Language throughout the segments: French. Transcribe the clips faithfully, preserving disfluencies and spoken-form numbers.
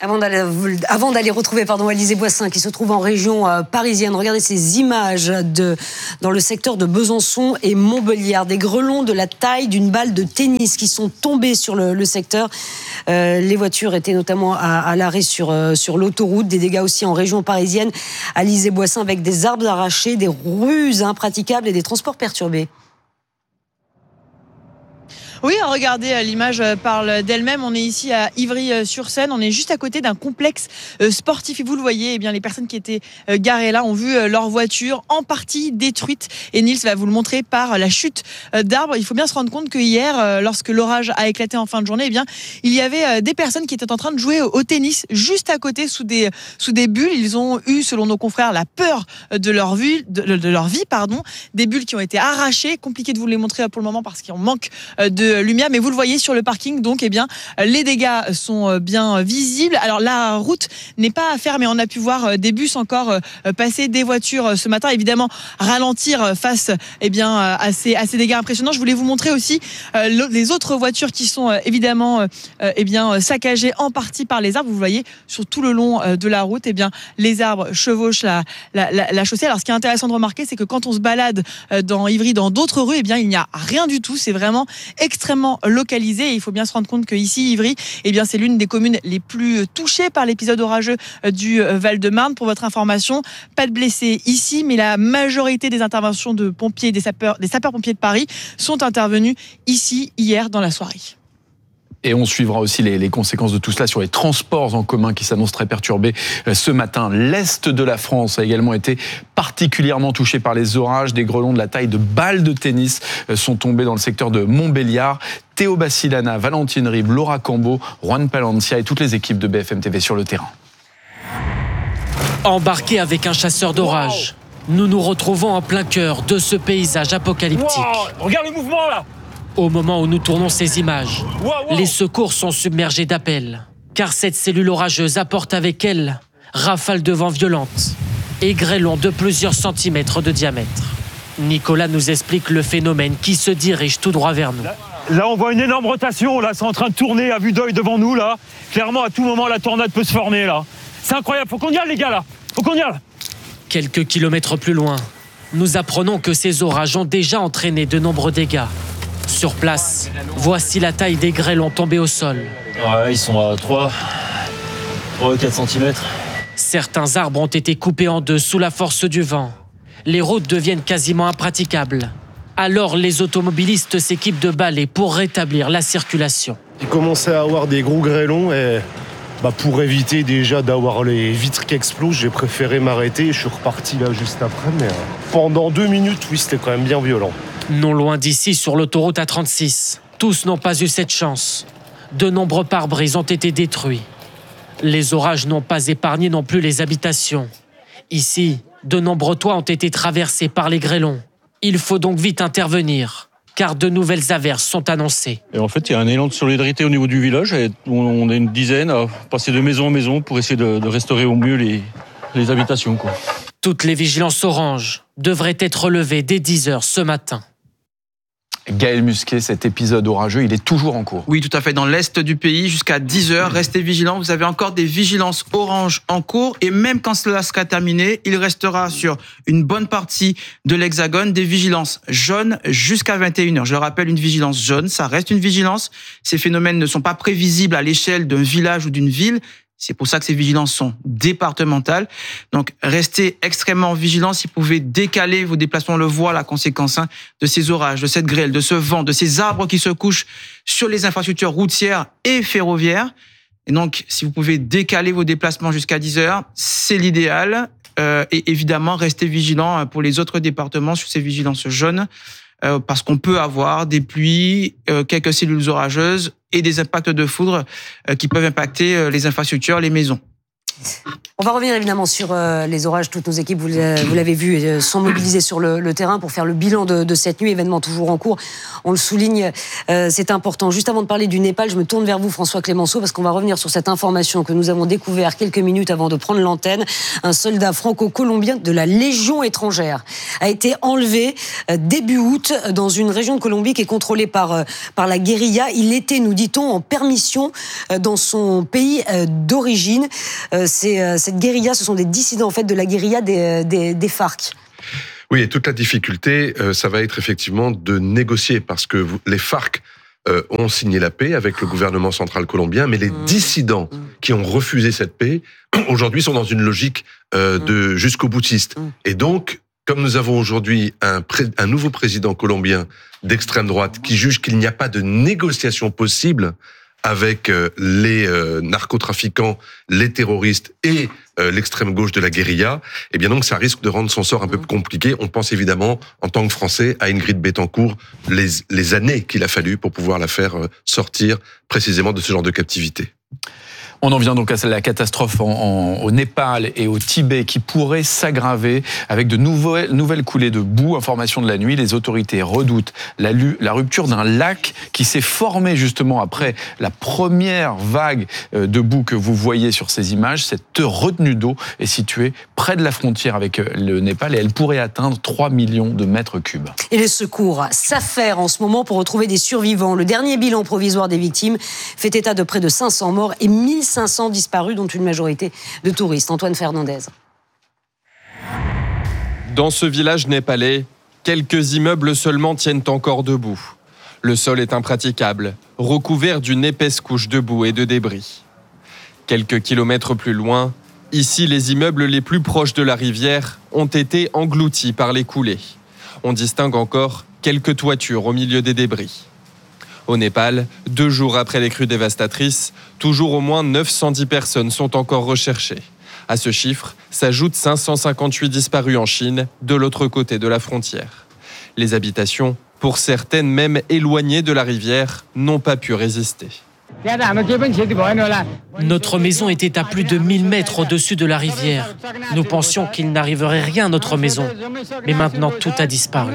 Avant d'aller, avant d'aller retrouver pardon, Alizé Boissin qui se trouve en région euh, parisienne, regardez ces images de, dans le secteur de Besançon et Montbéliard. Des grêlons de la taille d'une balle de tennis qui sont tombés sur le, le secteur. Euh, les voitures étaient notamment à, à l'arrêt sur, euh, sur l'autoroute. Des dégâts aussi en région parisienne. Alizé Boissin avec des arbres arrachés, des rues impraticables et des transports perturbés. Oui, regardez, l'image parle d'elle-même. On est ici à Ivry-sur-Seine. On est juste à côté d'un complexe sportif. Et vous le voyez, eh bien, les personnes qui étaient garées là ont vu leur voiture en partie détruite. Et Nils va vous le montrer par la chute d'arbres. Il faut bien se rendre compte que hier, lorsque l'orage a éclaté en fin de journée, eh bien, il y avait des personnes qui étaient en train de jouer au tennis juste à côté sous des, sous des bulles. Ils ont eu, selon nos confrères, la peur de leur vie, de, de leur vie, pardon. Des bulles qui ont été arrachées. Compliqué de vous les montrer pour le moment parce qu'il en manque de lumière, mais vous le voyez sur le parking, donc eh bien les dégâts sont bien visibles. Alors la route n'est pas fermée, on a pu voir des bus encore passer, des voitures ce matin, évidemment ralentir face eh bien à ces à ces dégâts impressionnants. Je voulais vous montrer aussi les autres voitures qui sont évidemment eh bien saccagées en partie par les arbres. Vous voyez sur tout le long de la route, eh bien les arbres chevauchent la, la, la, la chaussée. Alors ce qui est intéressant de remarquer, c'est que quand on se balade dans Ivry, dans d'autres rues, eh bien il n'y a rien du tout. C'est vraiment extrêmement localisé et il faut bien se rendre compte que ici Ivry, eh bien c'est l'une des communes les plus touchées par l'épisode orageux du Val-de-Marne. Pour votre information, pas de blessés ici, mais la majorité des interventions de pompiers, des sapeurs, des sapeurs-pompiers de Paris sont intervenus ici hier dans la soirée. Et on suivra aussi les, les conséquences de tout cela sur les transports en commun qui s'annoncent très perturbés ce matin. L'Est de la France a également été particulièrement touché par les orages. Des grêlons de la taille de balles de tennis sont tombés dans le secteur de Montbéliard. Théo Bassilana, Valentine Rive, Laura Cambo, Juan Palencia et toutes les équipes de B F M T V sur le terrain. Embarqués avec un chasseur d'orage, wow. Nous nous retrouvons en plein cœur de ce paysage apocalyptique. Wow. Regarde le mouvement là! Au moment où nous tournons ces images, wow, wow. les secours sont submergés d'appels, car cette cellule orageuse apporte avec elle rafales de vent violentes et grêlons de plusieurs centimètres de diamètre. Nicolas nous explique le phénomène qui se dirige tout droit vers nous. Là, là on voit une énorme rotation, là, c'est en train de tourner à vue d'œil devant nous. Là. Clairement, à tout moment, la tornade peut se former. Là. C'est incroyable, faut qu'on y aille les gars, là. Faut qu'on y aille. Quelques kilomètres plus loin, nous apprenons que ces orages ont déjà entraîné de nombreux dégâts. Sur place, voici la taille des grêlons tombés au sol. Ouais, ils sont à trois à quatre centimètres. Certains arbres ont été coupés en deux sous la force du vent. Les routes deviennent quasiment impraticables. Alors les automobilistes s'équipent de balais pour rétablir la circulation. Il commençait à avoir des gros grêlons et bah, pour éviter déjà d'avoir les vitres qui explosent, j'ai préféré m'arrêter. Je suis reparti là juste après, mais pendant deux minutes, oui, c'était quand même bien violent. Non loin d'ici, sur l'autoroute A trente-six, tous n'ont pas eu cette chance. De nombreux pare-brises ont été détruits. Les orages n'ont pas épargné non plus les habitations. Ici, de nombreux toits ont été traversés par les grêlons. Il faut donc vite intervenir, car de nouvelles averses sont annoncées. Et en fait, il y a un élan de solidarité au niveau du village. Et on est une dizaine à passer de maison en maison pour essayer de, de restaurer au mieux les, les habitations, quoi. Toutes les vigilances orange devraient être levées dès dix heures ce matin. Gaël Musquet, cet épisode orageux, il est toujours en cours. Oui, tout à fait. Dans l'est du pays, jusqu'à dix heures, restez vigilants. Vous avez encore des vigilances orange en cours. Et même quand cela sera terminé, il restera sur une bonne partie de l'Hexagone des vigilances jaunes jusqu'à vingt et une heures. Je le rappelle, une vigilance jaune, ça reste une vigilance. Ces phénomènes ne sont pas prévisibles à l'échelle d'un village ou d'une ville. C'est pour ça que ces vigilances sont départementales. Donc, restez extrêmement vigilants. Si vous pouvez décaler vos déplacements, on le voit, la conséquence hein, de ces orages, de cette grêle, de ce vent, de ces arbres qui se couchent sur les infrastructures routières et ferroviaires. Et donc, si vous pouvez décaler vos déplacements jusqu'à dix heures, c'est l'idéal. Euh, et évidemment, restez vigilants pour les autres départements sur ces vigilances jaunes. Euh, parce qu'on peut avoir des pluies, euh, quelques cellules orageuses et des impacts de foudre euh, qui peuvent impacter euh, les infrastructures, les maisons. On va revenir évidemment sur euh, les orages. Toutes nos équipes, vous l'avez vu, euh, sont mobilisées sur le, le terrain pour faire le bilan de, de cette nuit. Événement toujours en cours. On le souligne, euh, c'est important. Juste avant de parler du Népal, je me tourne vers vous, François Clémenceau, parce qu'on va revenir sur cette information que nous avons découverte quelques minutes avant de prendre l'antenne. Un soldat franco-colombien de la Légion étrangère a été enlevé euh, début août dans une région de Colombie qui est contrôlée par, euh, par la guérilla. Il était, nous dit-on, en permission euh, dans son pays euh, d'origine. Euh, c'est euh, Cette guérilla, ce sont des dissidents en fait de la guérilla des, des, des FARC. Oui, et toute la difficulté, euh, ça va être effectivement de négocier, parce que vous, les FARC euh, ont signé la paix avec le gouvernement central colombien, mais les mmh. dissidents mmh. qui ont refusé cette paix, aujourd'hui sont dans une logique euh, mmh. de jusqu'au boutiste. Mmh. Et donc, comme nous avons aujourd'hui un, pré- un nouveau président colombien d'extrême droite qui juge qu'il n'y a pas de négociation possible avec euh, les euh, narcotrafiquants, les terroristes et euh, l'extrême gauche de la guérilla, eh bien donc ça risque de rendre son sort un peu plus compliqué. On pense évidemment, en tant que Français, à Ingrid Betancourt, les, les années qu'il a fallu pour pouvoir la faire sortir précisément de ce genre de captivité. On en vient donc à la catastrophe en, en, au Népal et au Tibet qui pourrait s'aggraver avec de nouvelles, nouvelles coulées de boue. Information de la nuit, les autorités redoutent la, la rupture d'un lac qui s'est formé justement après la première vague de boue que vous voyez sur ces images. Cette retenue d'eau est située près de la frontière avec le Népal et elle pourrait atteindre trois millions de mètres cubes. Et les secours s'affairent en ce moment pour retrouver des survivants. Le dernier bilan provisoire des victimes fait état de près de cinq cents morts et mille cinq cents disparus, dont une majorité de touristes. Antoine Fernandez. Dans ce village népalais, quelques immeubles seulement tiennent encore debout. Le sol est impraticable, recouvert d'une épaisse couche de boue et de débris. Quelques kilomètres plus loin, ici les immeubles les plus proches de la rivière ont été engloutis par les coulées. On distingue encore quelques toitures au milieu des débris. Au Népal, deux jours après les crues dévastatrices, toujours au moins neuf cent dix personnes sont encore recherchées. À ce chiffre s'ajoutent cinq cent cinquante-huit disparus en Chine, de l'autre côté de la frontière. Les habitations, pour certaines même éloignées de la rivière, n'ont pas pu résister. Notre maison était à plus de mille mètres au-dessus de la rivière. Nous pensions qu'il n'arriverait rien à notre maison. Mais maintenant, tout a disparu.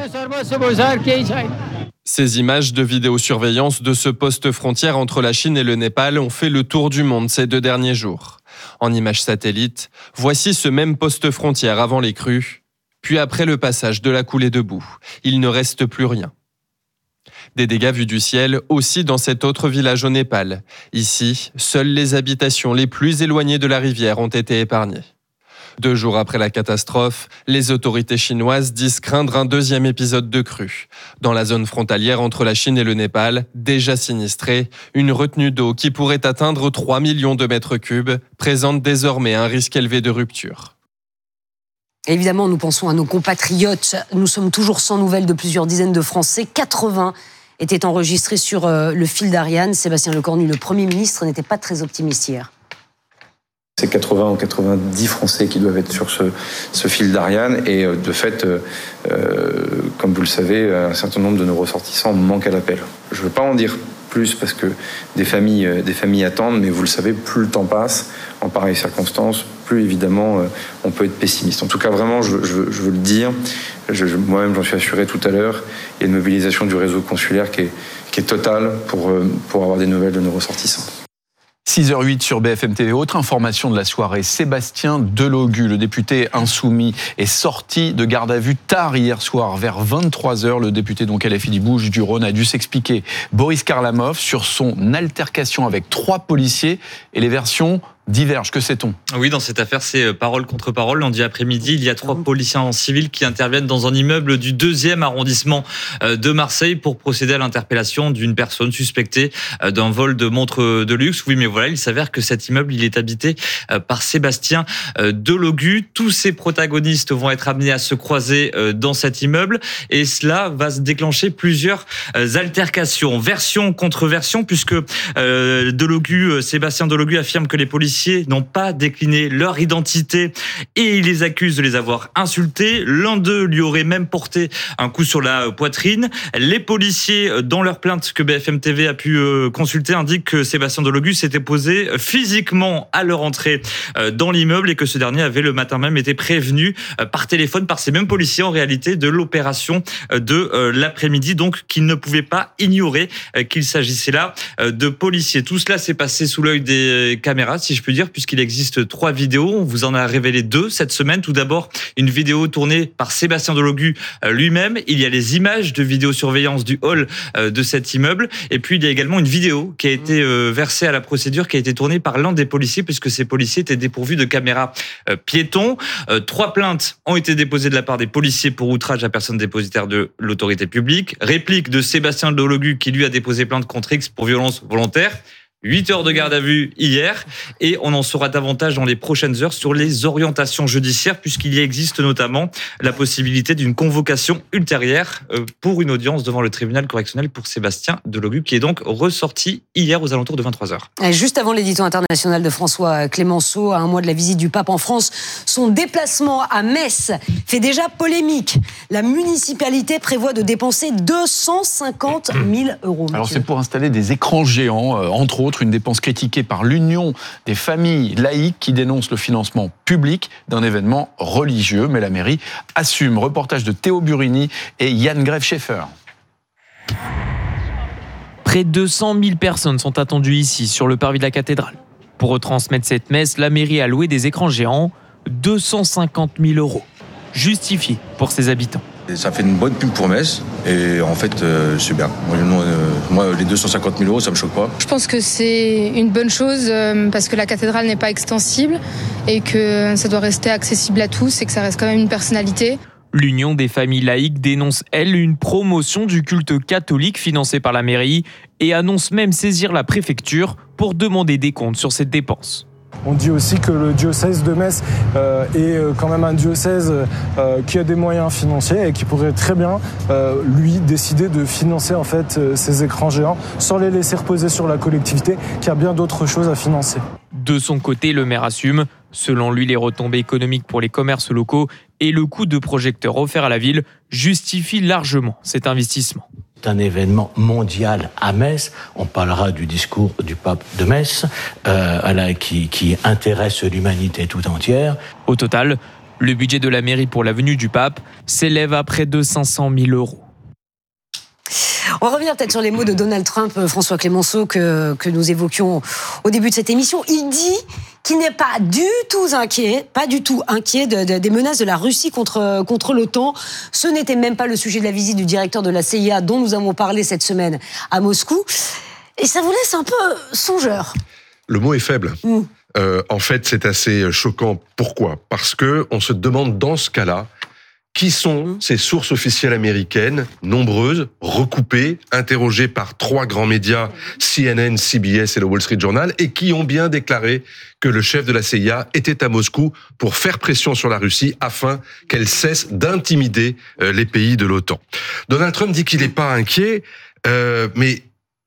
Ces images de vidéosurveillance de ce poste frontière entre la Chine et le Népal ont fait le tour du monde ces deux derniers jours. En images satellites, voici ce même poste frontière avant les crues, puis après le passage de la coulée de boue. Il ne reste plus rien. Des dégâts vus du ciel aussi dans cet autre village au Népal. Ici, seules les habitations les plus éloignées de la rivière ont été épargnées. Deux jours après la catastrophe, les autorités chinoises disent craindre un deuxième épisode de crue. Dans la zone frontalière entre la Chine et le Népal, déjà sinistrée, une retenue d'eau qui pourrait atteindre trois millions de mètres cubes présente désormais un risque élevé de rupture. Évidemment, nous pensons à nos compatriotes. Nous sommes toujours sans nouvelles de plusieurs dizaines de Français. quatre-vingts étaient enregistrés sur euh, le fil d'Ariane. Sébastien Lecornu, le Premier ministre, n'était pas très optimiste hier. C'est quatre-vingts ou quatre-vingt-dix Français qui doivent être sur ce, ce fil d'Ariane. Et de fait, euh, comme vous le savez, un certain nombre de nos ressortissants manquent à l'appel. Je ne veux pas en dire plus parce que des familles, des familles attendent, mais vous le savez, plus le temps passe, en pareilles circonstances, plus évidemment on peut être pessimiste. En tout cas, vraiment, je, je, je veux le dire, je, je, moi-même j'en suis assuré tout à l'heure, il y a une mobilisation du réseau consulaire qui est, qui est totale pour, pour avoir des nouvelles de nos ressortissants. six heures huit sur B F M T V. Autre information de la soirée, Sébastien Delogu, le député insoumis, est sorti de garde à vue tard hier soir, vers vingt-trois heures. Le député donc L F I du Bouches-du-Rhône a dû s'expliquer. Boris Karlamov sur son altercation avec trois policiers et les versions divergent. Que sait-on ? Oui, dans cette affaire, c'est parole contre parole. Lundi après-midi, il y a trois policiers en civil qui interviennent dans un immeuble du deuxième arrondissement de Marseille pour procéder à l'interpellation d'une personne suspectée d'un vol de montres de luxe. Oui, mais voilà, il s'avère que cet immeuble, il est habité par Sébastien Delogu. Tous ces protagonistes vont être amenés à se croiser dans cet immeuble et cela va se déclencher plusieurs altercations. Version contre version, puisque Delogu, Sébastien Delogu affirme que les policiers policiers n'ont pas décliné leur identité et ils les accusent de les avoir insultés. L'un d'eux lui aurait même porté un coup sur la poitrine. Les policiers, dans leur plainte que B F M T V a pu consulter, indiquent que Sébastien Delogu s'était posé physiquement à leur entrée dans l'immeuble et que ce dernier avait le matin même été prévenu par téléphone par ces mêmes policiers en réalité de l'opération de l'après-midi, donc qu'il ne pouvait pas ignorer qu'il s'agissait là de policiers. Tout cela s'est passé sous l'œil des caméras, si je puis dire, puisqu'il existe trois vidéos. On vous en a révélé deux cette semaine. Tout d'abord, une vidéo tournée par Sébastien Delogu lui-même. Il y a les images de vidéosurveillance du hall de cet immeuble. Et puis, il y a également une vidéo qui a été versée à la procédure, qui a été tournée par l'un des policiers, puisque ces policiers étaient dépourvus de caméras piétons. Trois plaintes ont été déposées de la part des policiers pour outrage à personne dépositaire de l'autorité publique. Réplique de Sébastien Delogu qui lui a déposé plainte contre X pour violence volontaire. huit heures de garde à vue hier et on en saura davantage dans les prochaines heures sur les orientations judiciaires puisqu'il y existe notamment la possibilité d'une convocation ultérieure pour une audience devant le tribunal correctionnel pour Sébastien Delogu qui est donc ressorti hier aux alentours de vingt-trois heures. Juste avant l'édito international de François Clémenceau, à un mois de la visite du pape en France, son déplacement à Metz fait déjà polémique. La municipalité prévoit de dépenser deux cent cinquante mille euros. Alors c'est pour installer des écrans géants, euh, entre autres une dépense critiquée par l'Union des familles laïques qui dénonce le financement public d'un événement religieux. Mais la mairie assume. Reportage de Théo Burini et Yann Greff-Schaeffer. Près de deux cent mille personnes sont attendues ici, sur le parvis de la cathédrale. Pour retransmettre cette messe, la mairie a loué des écrans géants, deux cent cinquante mille euros. Justifié pour ses habitants. Ça fait une bonne pub pour Metz et en fait euh, c'est bien. Moi, euh, moi les deux cent cinquante mille euros ça me choque pas. Je pense que c'est une bonne chose euh, parce que la cathédrale n'est pas extensible et que ça doit rester accessible à tous et que ça reste quand même une personnalité. L'Union des familles laïques dénonce, elle, une promotion du culte catholique financée par la mairie et annonce même saisir la préfecture pour demander des comptes sur cette dépense. On dit aussi que le diocèse de Metz euh, est quand même un diocèse euh, qui a des moyens financiers et qui pourrait très bien, euh, lui, décider de financer en fait euh, ces écrans géants sans les laisser reposer sur la collectivité qui a bien d'autres choses à financer. De son côté, le maire assume. Selon lui, les retombées économiques pour les commerces locaux et le coût de projecteurs offert à la ville justifient largement cet investissement. C'est un événement mondial à Metz. On parlera du discours du pape de Metz, euh, à la, qui, qui intéresse l'humanité tout entière. Au total, le budget de la mairie pour la venue du pape s'élève à près de cinq cent mille euros. On revient peut-être sur les mots de Donald Trump, François Clémenceau, que, que nous évoquions au début de cette émission. Il dit qu'il n'est pas du tout inquiet, pas du tout inquiet de, de, des menaces de la Russie contre, contre l'OTAN. Ce n'était même pas le sujet de la visite du directeur de la C I A dont nous avons parlé cette semaine à Moscou. Et ça vous laisse un peu songeur. Le mot est faible. Mmh. Euh, en fait, c'est assez choquant. Pourquoi ? Parce que on se demande dans ce cas-là, qui sont ces sources officielles américaines, nombreuses, recoupées, interrogées par trois grands médias, C N N, C B S et le Wall Street Journal, et qui ont bien déclaré que le chef de la C I A était à Moscou pour faire pression sur la Russie afin qu'elle cesse d'intimider les pays de l'OTAN. Donald Trump dit qu'il n'est pas inquiet, euh, mais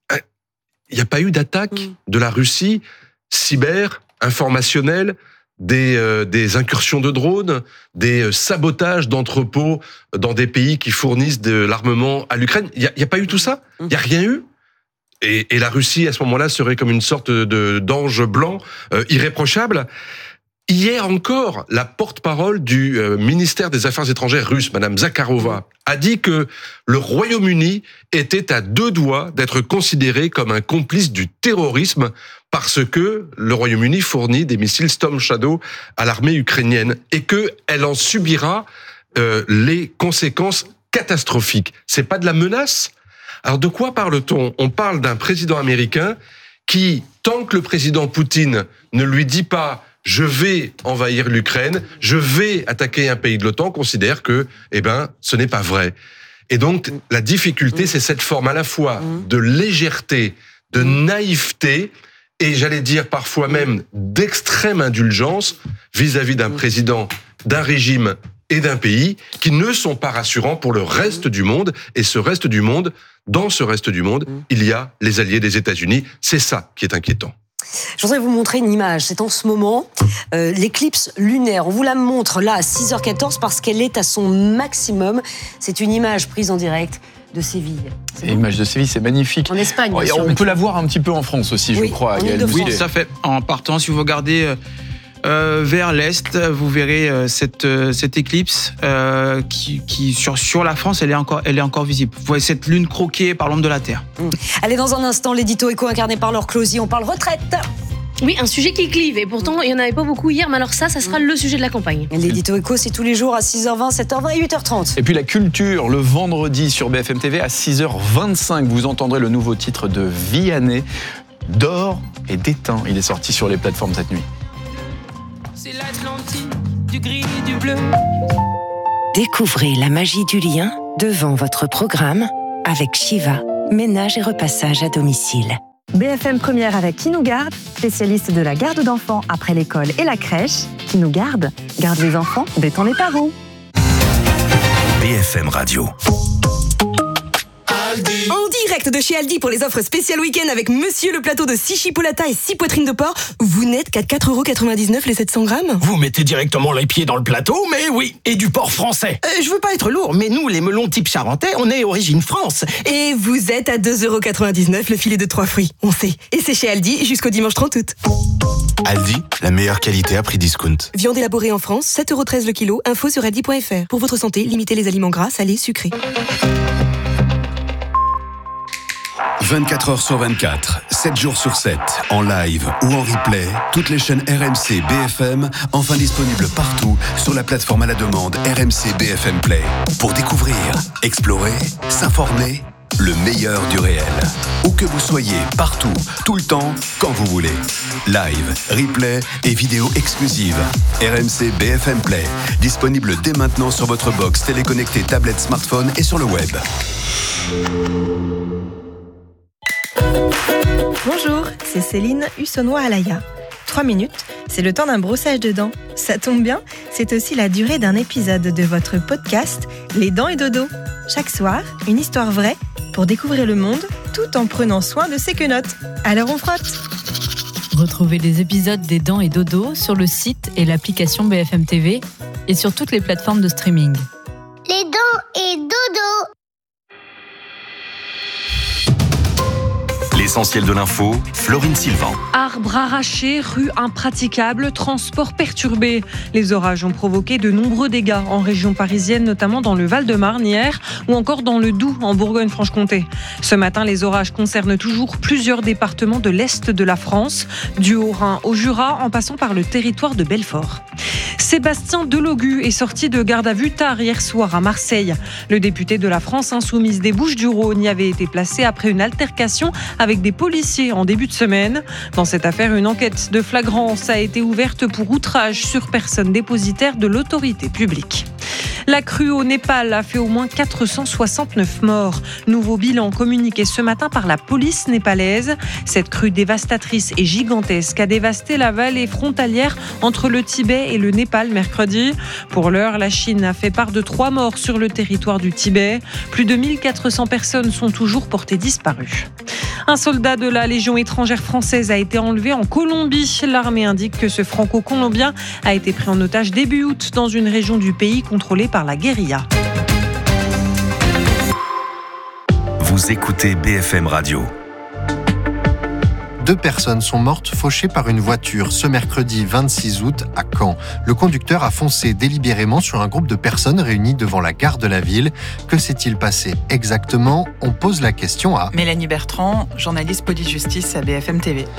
il n'y a pas eu d'attaque de la Russie cyber, informationnelle, Des, euh, des incursions de drones, des sabotages d'entrepôts dans des pays qui fournissent de l'armement à l'Ukraine. Il n'y a, y a pas eu tout ça ? Il n'y a rien eu ? Et, et la Russie, à ce moment-là, serait comme une sorte de, d'ange blanc, euh, irréprochable. Hier encore, la porte-parole du euh, ministère des Affaires étrangères russe, Madame Zakharova, a dit que le Royaume-Uni était à deux doigts d'être considéré comme un complice du terrorisme parce que le Royaume-Uni fournit des missiles Storm Shadow à l'armée ukrainienne et qu'elle en subira euh, les conséquences catastrophiques. C'est pas de la menace ? Alors de quoi parle-t-on ? On parle d'un président américain qui, tant que le président Poutine ne lui dit pas « je vais envahir l'Ukraine, je vais attaquer un pays de l'OTAN », considère que, eh ben, ce n'est pas vrai. Et donc, la difficulté, c'est cette forme à la fois de légèreté, de naïveté, et j'allais dire parfois même d'extrême indulgence vis-à-vis d'un président, d'un régime et d'un pays qui ne sont pas rassurants pour le reste du monde. Et ce reste du monde, dans ce reste du monde, il y a les alliés des États-Unis. C'est ça qui est inquiétant. Je voudrais vous montrer une image. C'est en ce moment euh, l'éclipse lunaire. On vous la montre là à six heures quatorze parce qu'elle est à son maximum. C'est une image prise en direct de Séville. L'image de Séville, c'est magnifique. En Espagne, oh, bien sûr, on peut la voir un petit peu en France aussi, oui, je crois. Oui, tout à fait. En partant, si vous regardez euh, euh, vers l'est, vous verrez euh, cette, euh, cette éclipse euh, qui, qui sur, sur la France, elle est, encore, elle est encore visible. Vous voyez cette lune croquée par l'ombre de la Terre. Mmh. Allez, dans un instant, l'édito éco incarné par Laure Closy. On parle retraite. Oui, un sujet qui clive. Et pourtant, il n'y en avait pas beaucoup hier. Mais alors ça, ça sera le sujet de la campagne. L'édito éco, c'est tous les jours à six heures vingt, sept heures vingt et huit heures trente. Et puis la culture, le vendredi sur B F M T V à six heures vingt-cinq. Vous entendrez le nouveau titre de Vianney, D'or et d'étain. Il est sorti sur les plateformes cette nuit. C'est l'Atlantique, du gris, du bleu. Découvrez la magie du lien devant votre programme avec Shiva, ménage et repassage à domicile. B F M Première avec Qui nous garde, spécialiste de la garde d'enfants après l'école et la crèche. Qui nous garde, garde les enfants, détend les parents. B F M Radio. En direct de chez Aldi pour les offres spéciales week-end avec Monsieur le plateau de six chipolatas et six poitrines de porc. Vous n'êtes qu'à quatre euros quatre-vingt-dix-neuf les sept cents grammes. Vous mettez directement les pieds dans le plateau, mais oui, et du porc français. Euh, je veux pas être lourd, mais nous, les melons type charentais, on est origine France. Et vous êtes à deux euros quatre-vingt-dix-neuf le filet de trois fruits, on sait. Et c'est chez Aldi jusqu'au dimanche trente août. Aldi, la meilleure qualité à prix discount. Viande élaborée en France, sept euros treize le kilo. Info sur aldi point f r. Pour votre santé, limitez les aliments gras, salés, sucrés. vingt-quatre heures sur vingt-quatre, sept jours sur sept, en live ou en replay, toutes les chaînes R M C B F M, enfin disponibles partout sur la plateforme à la demande R M C B F M Play. Pour découvrir, explorer, s'informer, le meilleur du réel. Où que vous soyez, partout, tout le temps, quand vous voulez. Live, replay et vidéos exclusives. R M C B F M Play, disponible dès maintenant sur votre box téléconnectée, tablette, smartphone et sur le web. Bonjour, c'est Céline Hussonnois-Alaya. Trois minutes, c'est le temps d'un brossage de dents. Ça tombe bien, c'est aussi la durée d'un épisode de votre podcast Les Dents et Dodo. Chaque soir, une histoire vraie pour découvrir le monde tout en prenant soin de ses quenottes. Alors on frotte. Retrouvez les épisodes des Dents et Dodo sur le site et l'application B F M T V et sur toutes les plateformes de streaming. Les Dents et Dodo. L'essentiel de l'info, Florine Sylvain. Arbres arrachés, rues impraticables, transports perturbés. Les orages ont provoqué de nombreux dégâts en région parisienne, notamment dans le Val-de-Marne hier, ou encore dans le Doubs, en Bourgogne-Franche-Comté. Ce matin, les orages concernent toujours plusieurs départements de l'Est de la France, du Haut-Rhin au Jura, en passant par le territoire de Belfort. Sébastien Delogu est sorti de garde à vue tard hier soir à Marseille. Le député de la France insoumise des Bouches-du-Rhône y avait été placé après une altercation avec des policiers en début de semaine. Dans cette affaire, une enquête de flagrance a été ouverte pour outrage sur personne dépositaire de l'autorité publique. La crue au Népal a fait au moins quatre cent soixante-neuf morts. Nouveau bilan communiqué ce matin par la police népalaise. Cette crue dévastatrice et gigantesque a dévasté la vallée frontalière entre le Tibet et le Népal mercredi. Pour l'heure, la Chine a fait part de trois morts sur le territoire du Tibet. Plus de mille quatre cents personnes sont toujours portées disparues. Un soldat de la Légion étrangère française a été enlevé en Colombie. L'armée indique que ce franco-colombien a été pris en otage début août dans une région du pays contrôlée par la guérilla. Vous écoutez B F M Radio. Deux personnes sont mortes fauchées par une voiture ce mercredi vingt-six août à Caen. Le conducteur a foncé délibérément sur un groupe de personnes réunies devant la gare de la ville. Que s'est-il passé exactement ? On pose la question à Mélanie Bertrand, journaliste police-justice à B F M T V.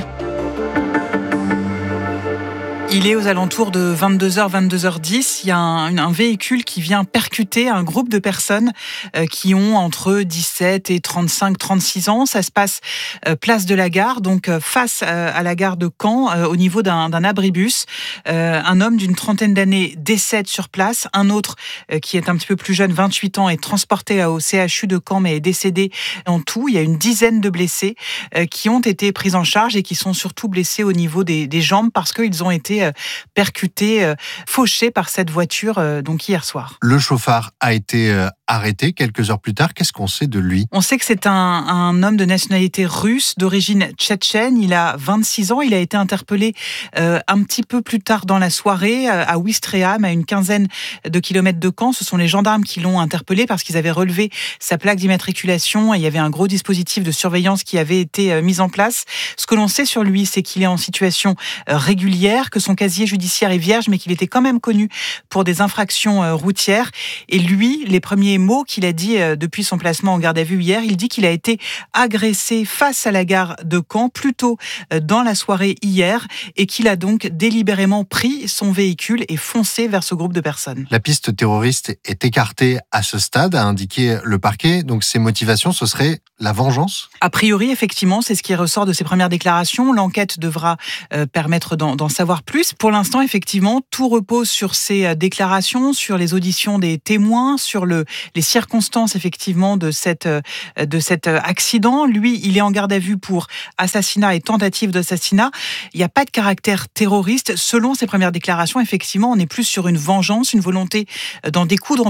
Il est aux alentours de vingt-deux heures, vingt-deux heures dix. Il y a un, un véhicule qui vient percuter un groupe de personnes euh, qui ont entre dix-sept et trente-cinq, trente-six ans. Ça se passe euh, place de la Gare, donc euh, face euh, à la gare de Caen, euh, au niveau d'un, d'un abribus. Euh, un homme d'une trentaine d'années décède sur place. Un autre euh, qui est un petit peu plus jeune, vingt-huit ans, est transporté au C H U de Caen, mais est décédé en tout. Il y a une dizaine de blessés euh, qui ont été pris en charge et qui sont surtout blessés au niveau des, des jambes parce qu'ils ont été percuté, fauché par cette voiture donc hier soir. Le chauffard a été arrêté quelques heures plus tard. Qu'est-ce qu'on sait de lui ? On sait que c'est un, un homme de nationalité russe, d'origine tchétchène. Il a vingt-six ans. Il a été interpellé euh, un petit peu plus tard dans la soirée à Ouistreham, à une quinzaine de kilomètres de Caen. Ce sont les gendarmes qui l'ont interpellé parce qu'ils avaient relevé sa plaque d'immatriculation et il y avait un gros dispositif de surveillance qui avait été euh, mis en place. Ce que l'on sait sur lui, c'est qu'il est en situation euh, régulière, que son casier judiciaire est vierge, mais qu'il était quand même connu pour des infractions euh, routières. Et lui, les premiers mots qu'il a dit euh, depuis son placement en garde à vue hier, il dit qu'il a été agressé face à la gare de Caen, plus tôt euh, dans la soirée hier, et qu'il a donc délibérément pris son véhicule et foncé vers ce groupe de personnes. La piste terroriste est écartée à ce stade, a indiqué le parquet. Donc ses motivations, ce serait la vengeance ? A priori, effectivement, c'est ce qui ressort de ses premières déclarations. L'enquête devra euh, permettre d'en, d'en savoir plus. Pour l'instant, effectivement, tout repose sur ces déclarations, sur les auditions des témoins, sur le, les circonstances, effectivement, de, cette, de cet accident. Lui, il est en garde à vue pour assassinat et tentative d'assassinat. Il n'y a pas de caractère terroriste. Selon ses premières déclarations, effectivement, on est plus sur une vengeance, une volonté d'en découdre